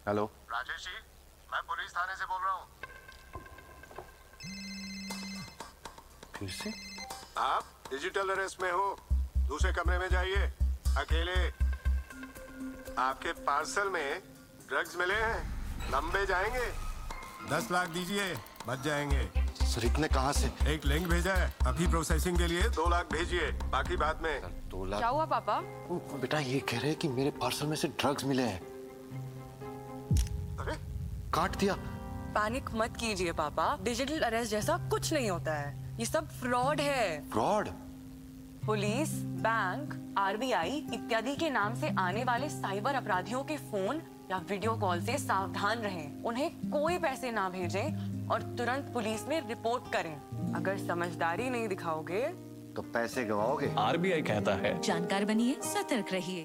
Hello Rajesh ji, मैं police थाने से बोल रहा हूँ। फिर से? आप डिजिटल अरेस्ट में हो। दूसरे कमरे में जाइए, अकेले। आपके पार्सल में ड्रग्स मिले हैं, लंबे जाएंगे। 10 लाख दीजिए, बच जाएंगे। सर इतने कहाँ से? एक लिंक भेजा है, अभी प्रोसेसिंग के लिए 2 लाख भेजिए, बाकी बाद में। सर 2 लाख? क्या हुआ पापा? बेटा ये कह रहे हैं कि मेरे पार्सल में से ड्रग्स मिले हैं। अरे काट दिया। पैनिक मत कीजिए पापा, डिजिटल अरेस्ट जैसा कुछ नहीं होता है, ये सब फ्रॉड है। फ्रॉड? पुलिस, बैंक, आरबीआई इत्यादि के नाम से आने वाले साइबर अपराधियों के फोन या वीडियो कॉल से सावधान रहें। उन्हें कोई पैसे ना भेजें और तुरंत पुलिस में रिपोर्ट करें। अगर समझदारी नहीं दिखाओगे तो पैसे गवाओगे। आरबीआई कहता है जानकार बनिए, सतर्क रहिए।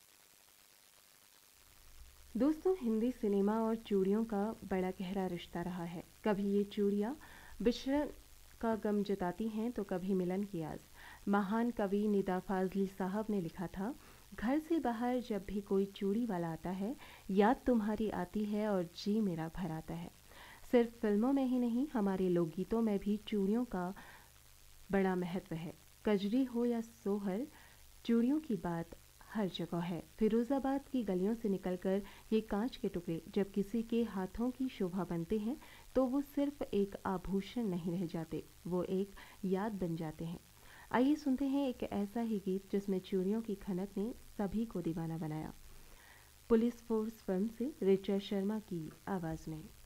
दोस्तों, हिंदी सिनेमा और चूड़ियों का बड़ा गहरा रिश्ता रहा है। कभी ये चूड़ियाँ बिछड़न का गम जताती हैं तो कभी मिलन की आस। महान कवि निदा फाजली साहब ने लिखा था, घर से बाहर जब भी कोई चूड़ी वाला आता है, याद तुम्हारी आती है और जी मेरा भर आता है। सिर्फ फिल्मों में ही नहीं, हमारे लोकगीतों में भी चूड़ियों का बड़ा महत्व है। कजरी हो या सोहर, चूड़ियों की बात हर जगह है। फिरोजाबाद की गलियों से निकलकर ये कांच के टुकड़े जब किसी के हाथों की शोभा बनते हैं तो वो सिर्फ एक आभूषण नहीं रह जाते, वो एक याद बन जाते हैं। आइए सुनते हैं एक ऐसा ही गीत जिसमें चूड़ियों की खनक ने सभी को दीवाना बनाया। पुलिस फोर्स फिल्म से रिचा शर्मा की आवाज़ में।